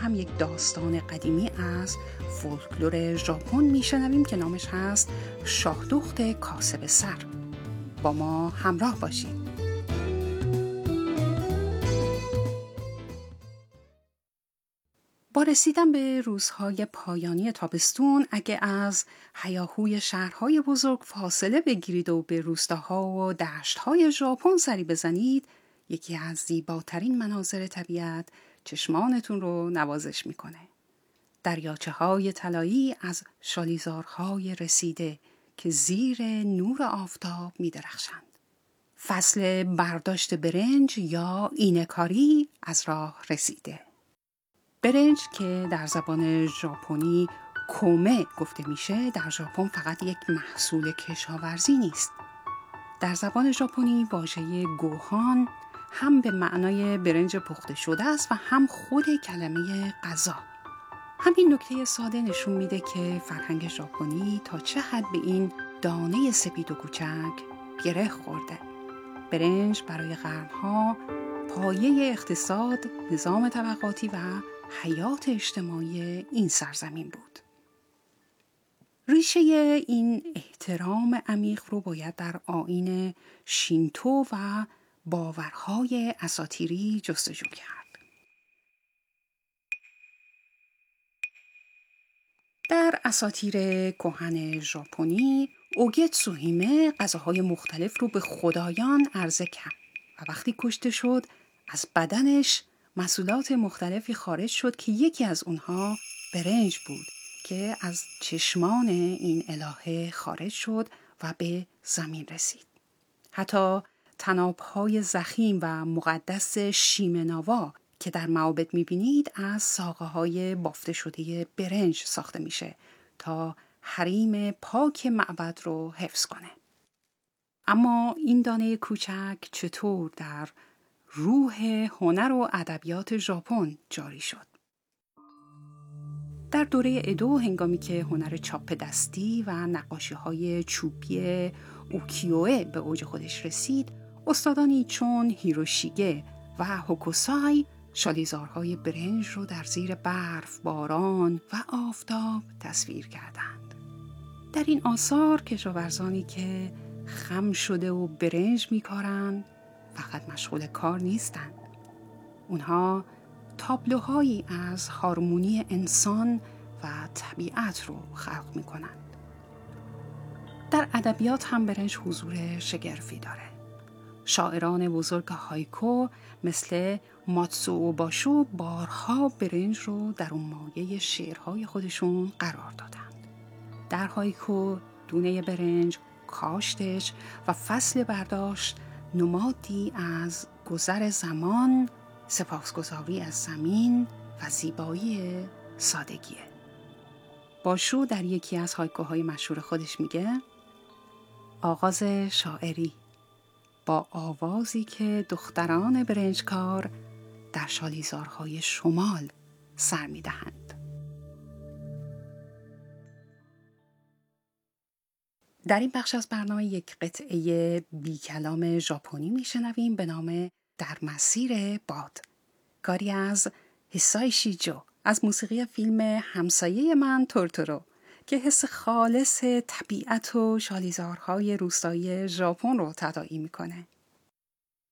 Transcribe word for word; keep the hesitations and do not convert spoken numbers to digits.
هم یک داستان قدیمی از فولکلور ژاپن میشنویم که نامش هست شاهدخت کاسب سر. با ما همراه باشید. با رسیدن به روزهای پایانی تابستون، اگه از هیاهوی شهرهای بزرگ فاصله بگیرید و به روستاها و دشتهای ژاپن سری بزنید، یکی از زیباترین مناظر طبیعت چشمانتون رو نوازش میکنه. دریاچه های طلایی از شالیزارهای رسیده که زیر نور آفتاب میدرخشند. فصل برداشت برنج یا اینه‌کاری از راه رسیده. برنج که در زبان ژاپنی کومه گفته میشه، در ژاپن فقط یک محصول کشاورزی نیست. در زبان ژاپنی واژه گوهان هم به معنای برنج پخته شده است و هم خود کلمه غذا. همین نکته ساده نشون میده که فرهنگ ژاپنی تا چه حد به این دانه سپید و کوچک گره خورده. برنج برای قرنها پایه اقتصاد، نظام طبقاتی و حیات اجتماعی این سرزمین بود. ریشه این احترام عمیق رو باید در آیین شینتو و باورهای اساطیری جستجو کرد. در اساطیر کهن ژاپنی، اوگتسو هیمه غذاهای مختلف رو به خدایان عرضه کرد و وقتی کشته شد از بدنش محصولات مختلفی خارج شد که یکی از اونها برنج بود که از چشمان این الهه خارج شد و به زمین رسید. حتی طناب‌های ضخیم و مقدس شیمناوا که در معابد می‌بینید از ساقه‌های بافته شده برنج ساخته میشه تا حریم پاک معبد رو حفظ کنه. اما این دانه کوچک چطور در روح هنر و ادبیات ژاپن جاری شد؟ در دوره ادو، هنگامی که هنر چاپ دستی و نقاشی‌های چوبی اوکیوئه به اوج خودش رسید، استادانی چون هیروشیگه و هوکوسای شالیزارهای برنج رو در زیر برف، باران و آفتاب تصویر کردند. در این آثار کشاورزانی که خم شده و برنج می‌کارند فقط مشغول کار نیستند. اونها تابلوهایی از هارمونی انسان و طبیعت رو خلق می‌کنند. در ادبیات هم برنج حضور شگرفی داره. شاعران بزرگ هایکو مثل ماتسوو باشو بارها برنج رو در اون مایه شعرهای خودشون قرار دادند. در هایکو دونه برنج، کاشتش و فصل برداشت نمادی از گذر زمان، سپاسگزاری از زمین و زیبایی سادگیه. باشو در یکی از هایکوهای مشهور خودش میگه: آغاز شاعری با آوازی که دختران برنجکار در شالیزارهای شمال سر میدهند. در این بخش از برنامه یک قطعه بی کلام ژاپنی میشنویم به نام در مسیر باد، کاری از هیسایشی جو از موسیقی فیلم همسایه من تورتورو که حس خالص طبیعت و شالیزارهای روستایی ژاپن رو تداعی میکنه.